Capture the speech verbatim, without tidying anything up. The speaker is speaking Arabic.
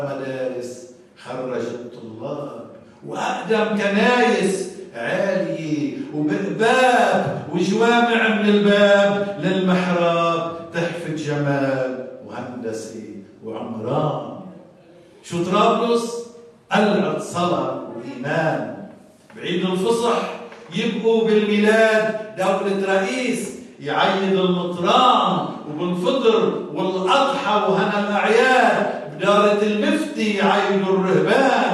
مدارس خرجت طلاب، وأقدم كنايس عالية وباب وجوامع من الباب للمحراب تحفة جمال وهندسة وعمران. شو طرابلس؟ قلعة صلاة وإيمان. بعيد الفصح يبقوا بالميلاد دولة رئيس يعيد المطران، وبالفطر والأضحى وهنا الأعياد بدارة المفتي يعيدوا الرهبان.